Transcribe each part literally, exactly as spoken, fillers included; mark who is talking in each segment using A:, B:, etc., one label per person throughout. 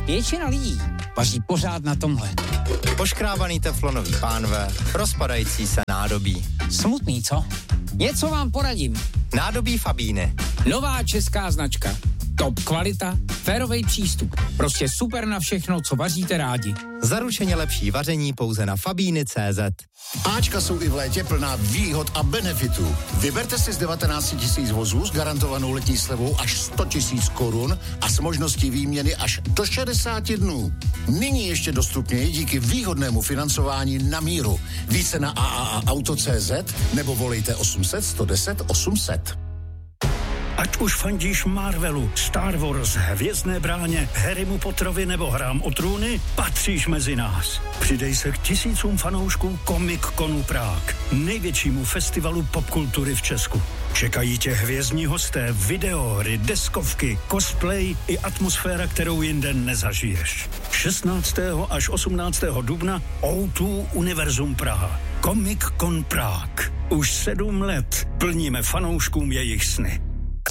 A: Většina lidí vaří pořád na tomhle.
B: Poškrábaný teflonový pánve, rozpadající se nádobí.
A: Smutný, co? Něco vám poradím.
B: Nádobí Fabíny.
A: Nová česká značka. Top kvalita, férovej přístup. Prostě super na všechno, co vaříte rádi.
B: Zaručeně lepší vaření pouze na fabíny tečka cé zet.
C: Áčka jsou i v létě plná výhod a benefitů. Vyberte si z devatenáct tisíc vozů s garantovanou letní slevou až sto tisíc korun a s možností výměny až do šedesáti dnů. Nyní ještě dostupněji díky výhodnému financování na míru. Více na a a a auto tečka cé zet nebo volejte osm set, sto deset, osm set.
D: Ať už fandíš Marvelu, Star Wars, Hvězdné bráně, Harrymu Potterovi nebo Hrám o trůny, patříš mezi nás. Přidej se k tisícům fanoušků Comic Conu Prague, největšímu festivalu popkultury v Česku. Čekají tě hvězdní hosté, videohry, deskovky, cosplay i atmosféra, kterou jinde nezažiješ. šestnáctého až osmnáctého dubna ó dva Univerzum Praha. Comic Con Prague. Už sedm let plníme fanouškům jejich sny.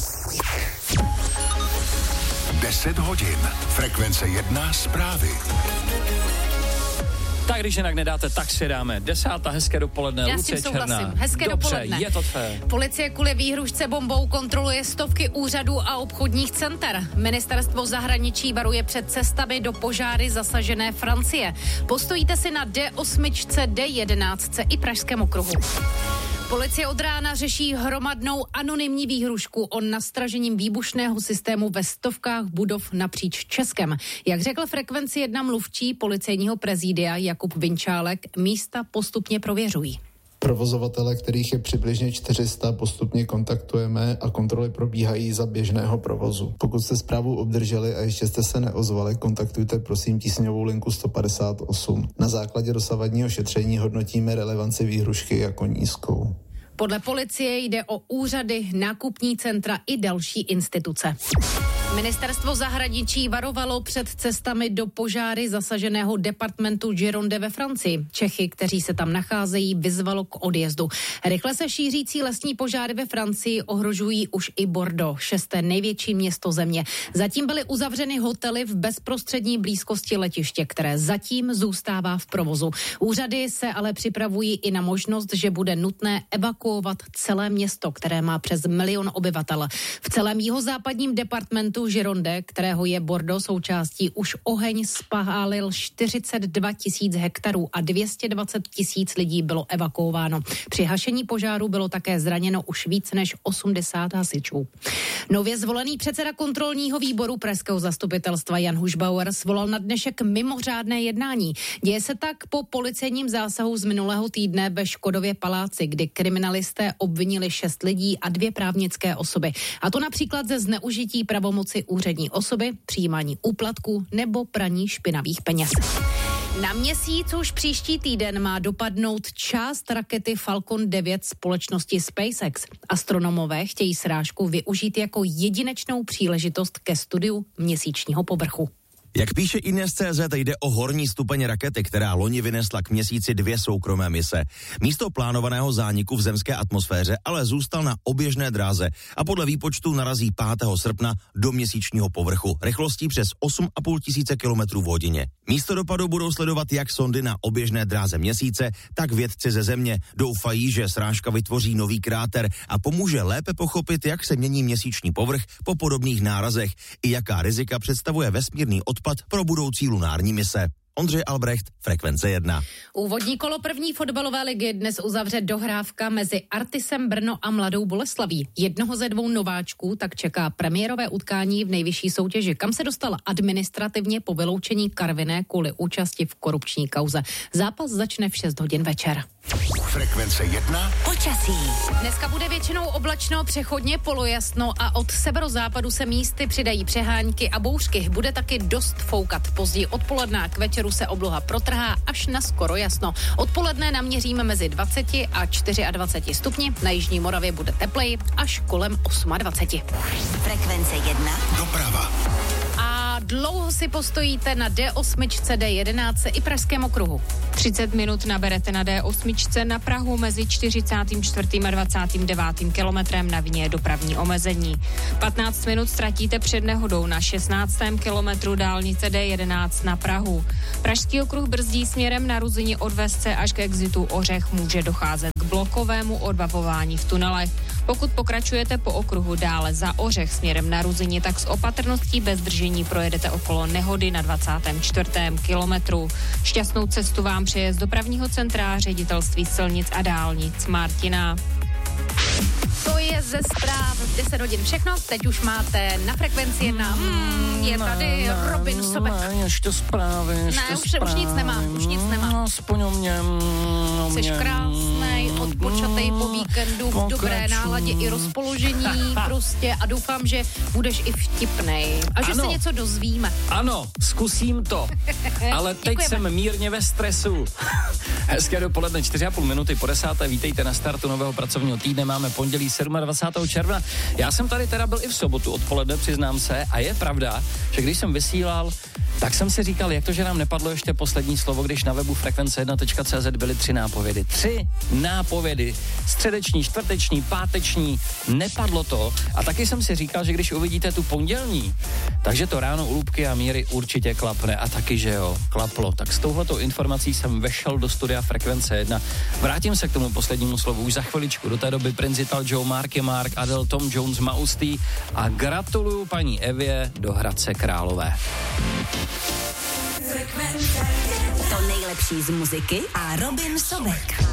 C: deset hodin. Frekvence jedna zprávy.
E: Tak když jinak nedáte, tak si dáme. Desátá, hezké dopoledne,
F: Já
E: Lucie
F: s tím souhlasím.
E: Černá.
F: Hezké
E: Dobře,
F: dopoledne.
E: je to tvé.
F: Policie kvůli výhružce bombou kontroluje stovky úřadů a obchodních center. Ministerstvo zahraničí varuje před cestami do požáry zasažené Francie. Postojíte si na D osm, D jedenáct i Pražském okruhu. Policie od rána řeší hromadnou anonymní výhružku o nastražením výbušného systému ve stovkách budov napříč Českem. Jak řekl Frekvenci jedna mluvčí policejního prezidia Jakub Vinčálek, místa postupně prověřují.
G: Provozovatele, kterých je přibližně čtyři sta, postupně kontaktujeme a kontroly probíhají za běžného provozu. Pokud jste zprávu obdrželi a ještě jste se neozvali, kontaktujte prosím tísňovou linku sto padesát osm. Na základě dosavadního šetření hodnotíme relevanci výhrušky jako nízkou.
F: Podle policie jde o úřady, nákupní centra i další instituce. Ministerstvo zahraničí varovalo před cestami do požáry zasaženého departmentu Gironde ve Francii. Čechy, kteří se tam nacházejí, vyzvalo k odjezdu. Rychle se šířící lesní požáry ve Francii ohrožují už i Bordeaux, šesté největší město země. Zatím byly uzavřeny hotely v bezprostřední blízkosti letiště, které zatím zůstává v provozu. Úřady se ale připravují i na možnost, že bude nutné evakuovat celé město, které má přes milion obyvatel. V celém jihozápadním departmentu Gironde, kterého je Bordeaux součástí, už oheň spálil čtyřicet dva tisíc hektarů a dvě stě dvacet tisíc lidí bylo evakuováno. Při hašení požáru bylo také zraněno už víc než osmdesát hasičů. Nově zvolený předseda kontrolního výboru pražského zastupitelstva Jan Hušbauer svolal na dnešek mimořádné jednání. Děje se tak po policejním zásahu z minulého týdne ve Škodově paláci, kdy kriminalisté obvinili šest lidí a dvě právnické osoby. A to například ze zneužití pravomoci úřední osoby, přijímání úplatků nebo praní špinavých peněz. Na Měsíc už příští týden má dopadnout část rakety Falcon devět společnosti SpaceX. Astronomové chtějí srážku využít jako jedinečnou příležitost ke studiu měsíčního povrchu.
H: Jak píše Ines tečka cé zet, jde o horní stupeň rakety, která loni vynesla k Měsíci dvě soukromé mise. Místo plánovaného zániku v zemské atmosféře ale zůstal na oběžné dráze a podle výpočtu narazí pátého srpna do měsíčního povrchu rychlostí přes osm a půl tisíce kilometrů v hodině. Místo dopadu budou sledovat jak sondy na oběžné dráze Měsíce, tak vědci ze Země. Doufají, že srážka vytvoří nový kráter a pomůže lépe pochopit, jak se mění měsíční povrch po podobných nárazech i jaká rizika představuje vesmírný odpad pro budoucí lunární mise. Ondřej Albrecht, Frekvence jedna.
F: Úvodní kolo první fotbalové ligy dnes uzavře dohrávka mezi Artisem Brno a Mladou Boleslaví. Jednoho ze dvou nováčků tak čeká premiérové utkání v nejvyšší soutěži, kam se dostala administrativně po vyloučení Karviné kvůli účasti v korupční kauze. Zápas začne v šest hodin večer.
C: Frekvence jedna.
F: Počasí. Dneska bude většinou oblačno, přechodně polojasno a od severozápadu se místy přidají přehánky a bouřky. Bude taky dost foukat. Později odpoledne a k večeru se obloha protrhá až na skoro jasno. Odpoledne naměříme mezi dvacet a dvacet čtyři stupni. Na jižní Moravě bude tepleji až kolem dvacet osm.
I: Frekvence jedna.
C: Doprava.
F: A dlouho si postojíte na D osm, D jedenáct i Pražském okruhu?
I: třicet minut naberete na D osm na Prahu mezi čtyřicátým čtvrtým a dvacátým devátým kilometrem, na vině je dopravní omezení. patnáct minut ztratíte před nehodou na šestnáctém kilometru dálnice D jedenáct na Prahu. Pražský okruh brzdí směrem na Ruzyni od Vesce až k exitu Ořech, může docházet k blokovému odbavování v tunelech. Pokud pokračujete po okruhu dále za Ořech směrem na Ruzyni, tak s opatrností bez držení projedete okolo nehody na dvacátém čtvrtém kilometru. Šťastnou cestu vám přeje z dopravního centra Ředitelství silnic a dálnic Martina.
F: To je ze zpráv deset hodin všechno, teď už máte na frekvenci jedna. Mm, je tady
E: ne,
F: Robin Sobek.
E: Ne, ještě zprávy, ještě
F: Ne, už,
E: zprávy.
F: už nic nemám, už nic nemám.
E: Aspoň o mě. O
F: Jsi
E: mě.
F: krásnej, odpočatej po víkendu, v dobré náladě i rozpoložení prostě a doufám, že budeš i vtipnej a že
E: Ano.
F: se něco dozvíme.
E: Ano, zkusím to, ale teď
F: Děkujeme.
E: jsem mírně ve stresu. Hezké dopoledne, čtyři a půl minuty po desáté, vítejte na startu nového pracovního týdne, máme pondělí dvacátého sedmého června. Já jsem tady teda byl i v sobotu odpoledne, přiznám se, a je pravda, že když jsem vysílal, tak jsem si říkal, jak to, že nám nepadlo ještě poslední slovo, když na webu frekvence jedna tečka cé zet byly tři nápovědy. Tři nápovědy. Středeční, čtvrteční, páteční. Nepadlo to. A taky jsem si říkal, že když uvidíte tu pondělní, takže to ráno u Lubky a Míry určitě klapne. A taky, že jo, klaplo. Tak s touhletou informací jsem vešel do studia frekvence jedna. Vrátím se k tomu poslednímu slovu už za chviličku. Do té doby Principal Joe, Marky Mark, Adele, Tom Jones, Maustý a gratuluju paní Evě do Hradce Králové.
J: To nejlepší z muziky a Robin Sobek.